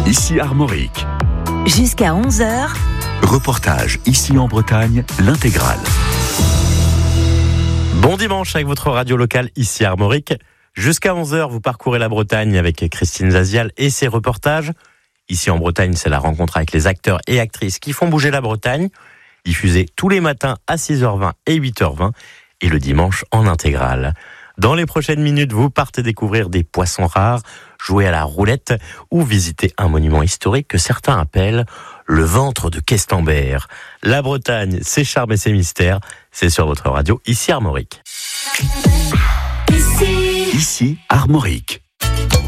ici Armorique. Jusqu'à 11h. Reportage ici en Bretagne, l'intégrale. Bon dimanche avec votre radio locale ici Armorique. Jusqu'à 11h, vous parcourez la Bretagne avec Christine Zazial et ses reportages. Ici en Bretagne, c'est la rencontre avec les acteurs et actrices qui font bouger la Bretagne. Diffusée tous les matins à 6h20 et 8h20 et le dimanche en intégrale. Dans les prochaines minutes, vous partez découvrir des poissons rares, jouer à la roulette ou visiter un monument historique que certains appellent le ventre de Questembert. La Bretagne, ses charmes et ses mystères, c'est sur votre radio ici Armorique. Ici Armorique.